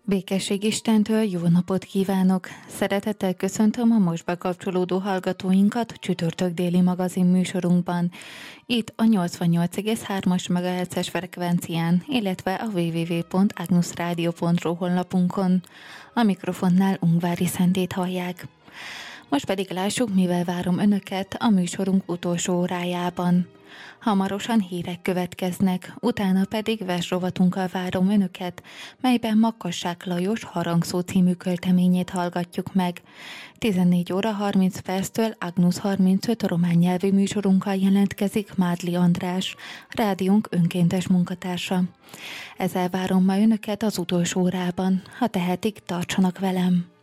Békesség Istentől, jó napot kívánok! Szeretettel köszöntöm a most bekapcsolódó hallgatóinkat csütörtök déli magazin műsorunkban. Itt a 88,3-as MHz-es frekvencián, illetve a www.agnusradio.ru honlapunkon. A mikrofonnál Ungvári Szentét hallják. Most pedig lássuk, mivel várom Önöket a műsorunk utolsó órájában. Hamarosan hírek következnek, utána pedig versrovatunkkal várom Önöket, melyben Makkassák Lajos Harangszó című költeményét hallgatjuk meg. 14 óra 30 perctől Agnus 35 román nyelvű műsorunkkal jelentkezik Mádli András, rádiónk önkéntes munkatársa. Ezzel várom ma Önöket az utolsó órában, ha tehetik, tartsanak velem.